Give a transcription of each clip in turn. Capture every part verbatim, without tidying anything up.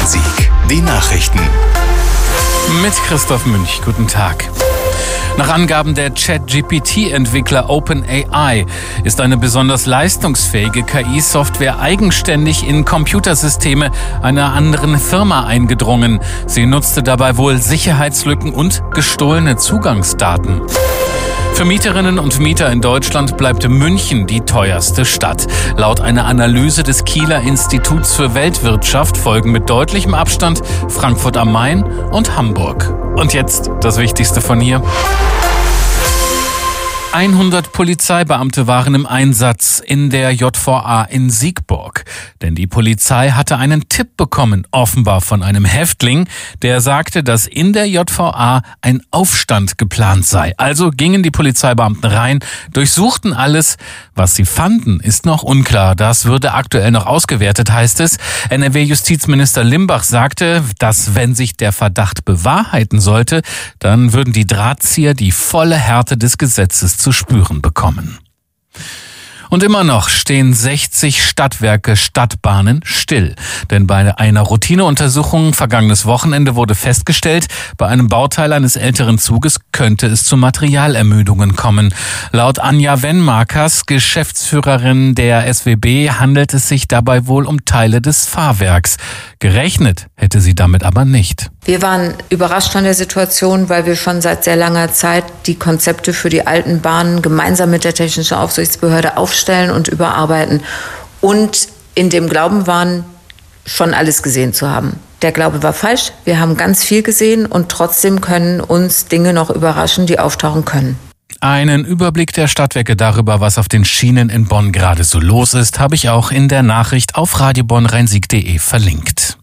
Rhein-Sieg. Die Nachrichten. Mit Christoph Münch. Guten Tag. Nach Angaben der Chat-G P T-Entwickler OpenAI ist eine besonders leistungsfähige K I-Software eigenständig in Computersysteme einer anderen Firma eingedrungen. Sie nutzte dabei wohl Sicherheitslücken und gestohlene Zugangsdaten. Für Mieterinnen und Mieter in Deutschland bleibt München die teuerste Stadt. Laut einer Analyse des Kieler Instituts für Weltwirtschaft folgen mit deutlichem Abstand Frankfurt am Main und Hamburg. Und jetzt das Wichtigste von hier. hundert Polizeibeamte waren im Einsatz in der J V A in Siegburg. Denn die Polizei hatte einen Tipp bekommen, offenbar von einem Häftling, der sagte, dass in der J V A ein Aufstand geplant sei. Also gingen die Polizeibeamten rein, durchsuchten alles. Was sie fanden, ist noch unklar. Das würde aktuell noch ausgewertet, heißt es. N R W-Justizminister Limbach sagte, dass wenn sich der Verdacht bewahrheiten sollte, dann würden die Drahtzieher die volle Härte des Gesetzes zu spüren bekommen. Und immer noch stehen sechzig Stadtwerke Stadtbahnen still. Denn bei einer Routineuntersuchung vergangenes Wochenende wurde festgestellt, bei einem Bauteil eines älteren Zuges könnte es zu Materialermüdungen kommen. Laut Anja Wenmarkers, Geschäftsführerin der S W B, handelt es sich dabei wohl um Teile des Fahrwerks. Gerechnet hätte sie damit aber nicht. Wir waren überrascht von der Situation, weil wir schon seit sehr langer Zeit die Konzepte für die alten Bahnen gemeinsam mit der Technischen Aufsichtsbehörde aufstellen und überarbeiten und in dem Glauben waren, schon alles gesehen zu haben. Der Glaube war falsch. Wir haben ganz viel gesehen und trotzdem können uns Dinge noch überraschen, die auftauchen können. Einen Überblick der Stadtwerke darüber, was auf den Schienen in Bonn gerade so los ist, habe ich auch in der Nachricht auf radio bonn rhein-sieg punkt de verlinkt.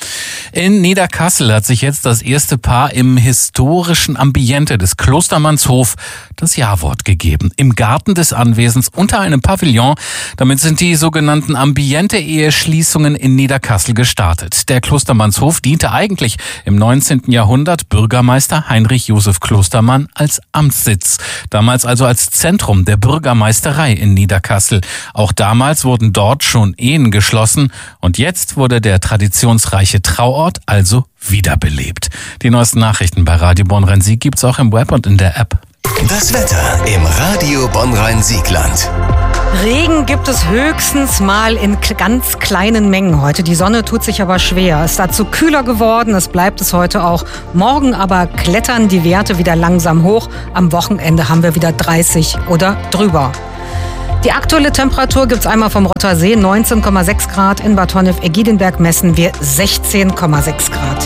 In Niederkassel hat sich jetzt das erste Paar im historischen Ambiente des Klostermannshof das Ja-Wort gegeben. Im Garten des Anwesens unter einem Pavillon. Damit sind die sogenannten Ambiente-Eheschließungen in Niederkassel gestartet. Der Klostermannshof diente eigentlich im neunzehnten Jahrhundert Bürgermeister Heinrich Josef Klostermann als Amtssitz. Damals also als Zentrum der Bürgermeisterei in Niederkassel. Auch damals wurden dort schon Ehen geschlossen. Und jetzt wurde der traditionsreiche Trauort also wiederbelebt. Die neuesten Nachrichten bei Radio Bonn Rhein-Sieg gibt's auch im Web und in der App. Das Wetter im Radio Bonn Rhein-Sieg-Land. Regen gibt es höchstens mal in ganz kleinen Mengen heute. Die Sonne tut sich aber schwer. Es ist dazu kühler geworden, es bleibt es heute auch. Morgen aber klettern die Werte wieder langsam hoch. Am Wochenende haben wir wieder dreißig oder drüber. Die aktuelle Temperatur gibt es einmal vom Rottersee, neunzehn Komma sechs Grad. In Bad Honnef-Egidinberg messen wir sechzehn Komma sechs Grad.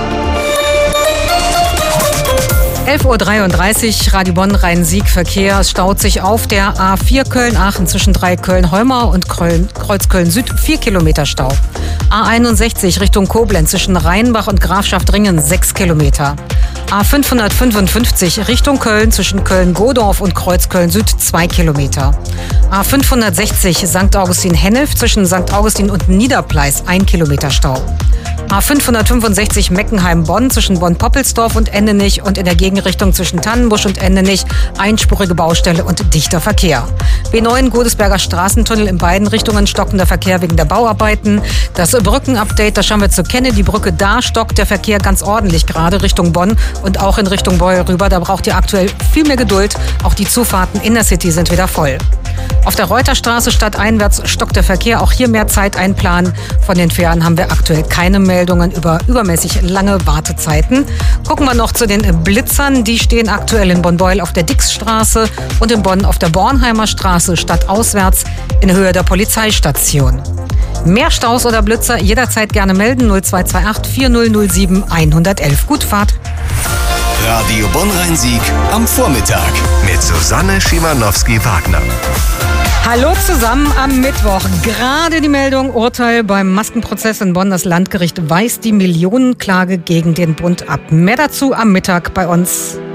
elf Uhr dreiunddreißig, Radio Bonn Rhein-Sieg Verkehr. Es staut sich auf der A vier Köln-Aachen zwischen Dreiköln-Holmau und Köln, Kreuzköln-Süd vier Kilometer Stau. A einundsechzig Richtung Koblenz zwischen Rheinbach und Grafschaft-Ringen sechs Kilometer. A fünfhundertfünfundfünfzig Richtung Köln zwischen Köln-Godorf und Kreuzköln-Süd zwei Kilometer. A fünfhundertsechzig Sankt Augustin-Hennef zwischen Sankt Augustin und Niederpleis ein Kilometer Stau. A fünfhundertfünfundsechzig Meckenheim-Bonn zwischen Bonn-Poppelsdorf und Endenich und in der Gegenrichtung zwischen Tannenbusch und Endenich einspurige Baustelle und dichter Verkehr. B neun Godesberger Straßentunnel in beiden Richtungen stockender Verkehr wegen der Bauarbeiten. Das Brückenupdate, da schauen wir zur Kennedy-Brücke. Da stockt der Verkehr ganz ordentlich gerade Richtung Bonn und auch in Richtung Beuel rüber. Da braucht ihr aktuell viel mehr Geduld. Auch die Zufahrten in der City sind wieder voll. Auf der Reuterstraße stadteinwärts stockt der Verkehr. Auch hier mehr Zeit einplanen. Von den Fähren haben wir aktuell keine Meldungen über übermäßig lange Wartezeiten. Gucken wir noch zu den Blitzern. Die stehen aktuell in Bonn-Beuel auf der Dixstraße und in Bonn auf der Bornheimer Straße stadtauswärts in Höhe der Polizeistation. Mehr Staus oder Blitzer jederzeit gerne melden. null zwei zwei acht vier null null sieben eins eins eins. Gute Fahrt. Radio Bonn Rhein-Sieg am Vormittag mit Susanne Schimanowski-Wagner. Hallo zusammen am Mittwoch. Gerade die Meldung, Urteil beim Maskenprozess in Bonn. Das Landgericht weist die Millionenklage gegen den Bund ab. Mehr dazu am Mittag bei uns.